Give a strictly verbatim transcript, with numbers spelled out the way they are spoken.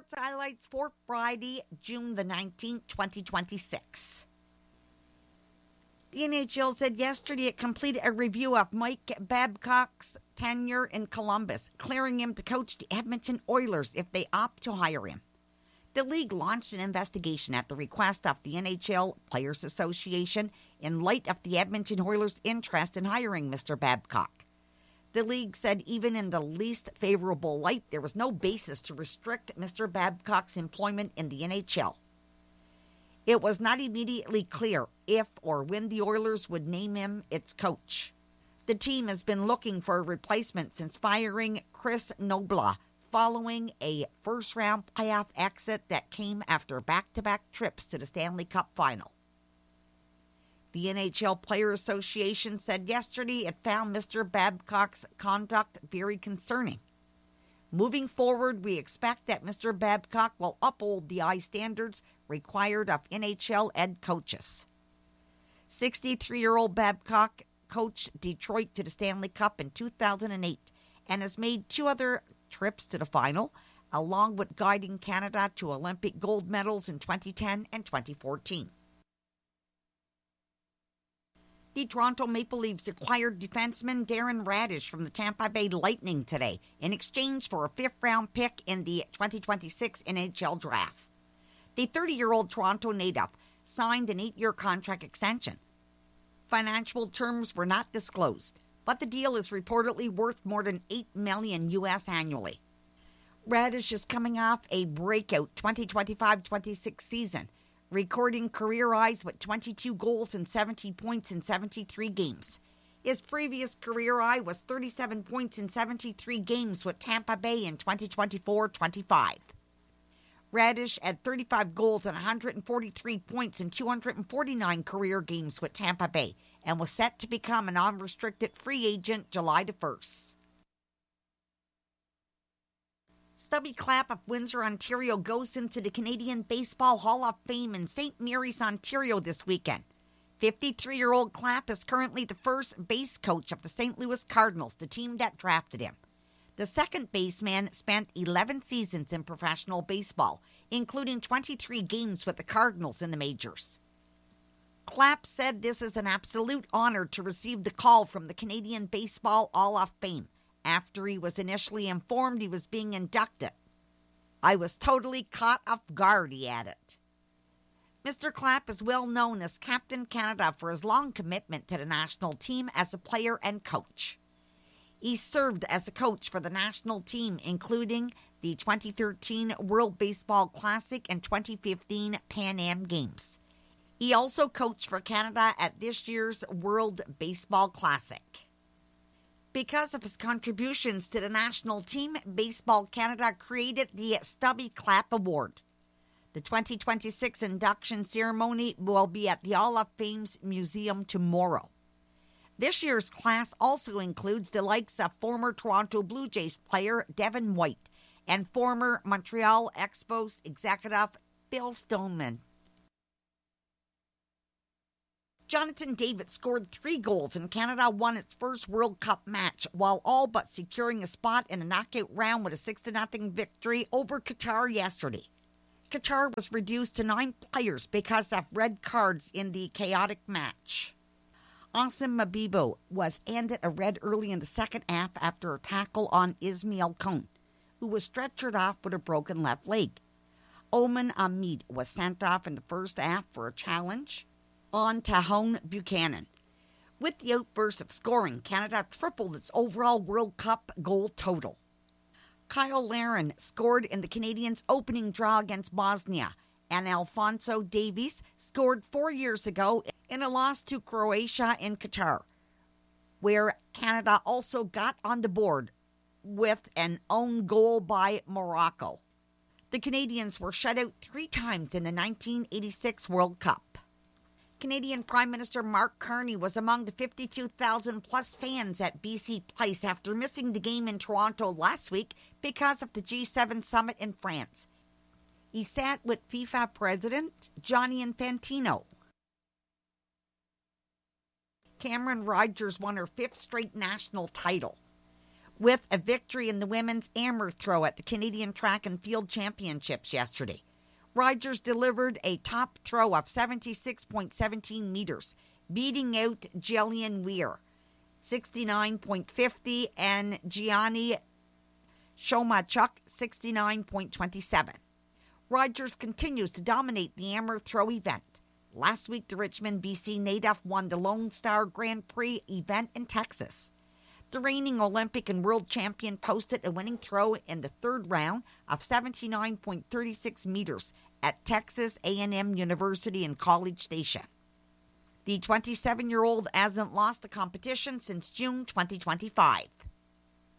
sports highlights for Friday, June the nineteenth, twenty twenty-six. The N H L said yesterday it completed a review of Mike Babcock's tenure in Columbus, clearing him to coach the Edmonton Oilers if they opt to hire him. The league launched an investigation at the request of the N H L Players Association in light of the Edmonton Oilers' interest in hiring Mister Babcock. The league said even in the least favorable light, there was no basis to restrict Mister Babcock's employment in the N H L. It was not immediately clear if or when the Oilers would name him its coach. The team has been looking for a replacement since firing Chris Nobla following a first-round playoff exit that came after back-to-back trips to the Stanley Cup final. The N H L Players Association said yesterday it found Mister Babcock's conduct very concerning. Moving forward, we expect that Mister Babcock will uphold the high standards required of N H L head coaches. sixty-three-year-old Babcock coached Detroit to the Stanley Cup in two thousand eight and has made two other trips to the final, along with guiding Canada to Olympic gold medals in twenty ten and twenty fourteen. The Toronto Maple Leafs acquired defenseman Darren Raddysh from the Tampa Bay Lightning today in exchange for a fifth-round pick in the twenty twenty-six N H L Draft. The thirty-year-old Toronto native signed an eight-year contract extension. Financial terms were not disclosed, but the deal is reportedly worth more than eight million dollars U S annually. Raddysh is coming off a breakout twenty twenty-five twenty-six season, recording career highs with twenty-two goals and seventy points in seventy-three games. His previous career high was thirty-seven points in seventy-three games with Tampa Bay in twenty twenty-four twenty-five. Raddysh had thirty-five goals and one hundred forty-three points in two hundred forty-nine career games with Tampa Bay and was set to become an unrestricted free agent July the first. Stubby Clapp of Windsor, Ontario goes into the Canadian Baseball Hall of Fame in Saint Mary's, Ontario this weekend. fifty-three-year-old Clapp is currently the first base coach of the Saint Louis Cardinals, the team that drafted him. The second baseman spent eleven seasons in professional baseball, including twenty-three games with the Cardinals in the majors. Clapp said this is an absolute honor to receive the call from the Canadian Baseball Hall of Fame after he was initially informed he was being inducted. I was totally caught off guard, he added. Mister Clapp is well known as Captain Canada for his long commitment to the national team as a player and coach. He served as a coach for the national team, including the twenty thirteen World Baseball Classic and twenty fifteen Pan Am Games. He also coached for Canada at this year's World Baseball Classic. Because of his contributions to the national team, Baseball Canada created the Stubby Clapp Award. The twenty twenty-six induction ceremony will be at the Hall of Fame's museum tomorrow. This year's class also includes the likes of former Toronto Blue Jays player Devin White and former Montreal Expos executive Bill Stoneman. Jonathan David scored three goals and Canada won its first World Cup match while all but securing a spot in the knockout round with a six to nothing victory over Qatar yesterday. Qatar was reduced to nine players because of red cards in the chaotic match. Asim Mabibo was handed a red early in the second half after a tackle on Ismail Kone, who was stretchered off with a broken left leg. Oman Ahmed was sent off in the first half for a challenge on Tahone Buchanan. With the outburst of scoring, Canada tripled its overall World Cup goal total. Kyle Larin scored in the Canadians' opening draw against Bosnia, and Alphonso Davies scored four years ago in a loss to Croatia in Qatar, where Canada also got on the board with an own goal by Morocco. The Canadians were shut out three times in the nineteen eighty-six World Cup. Canadian Prime Minister Mark Carney was among the fifty-two thousand plus fans at B C Place after missing the game in Toronto last week because of the G seven summit in France. He sat with FIFA President Gianni Infantino. Cameron Rogers won her fifth straight national title. with a victory in the women's hammer throw at the Canadian Track and Field Championships yesterday. Rogers delivered a top throw of seventy-six point one seven meters, beating out Jillian Weir, sixty-nine point five zero, and Gianni Shomachuk, sixty-nine point two seven. Rogers continues to dominate the hammer throw event. Last week, the Richmond, B C native won the Lone Star Grand Prix event in Texas. The reigning Olympic and world champion posted a winning throw in the third round of seventy-nine point three six meters at Texas A and M University in College Station. The twenty-seven-year-old hasn't lost a competition since June twenty twenty-five.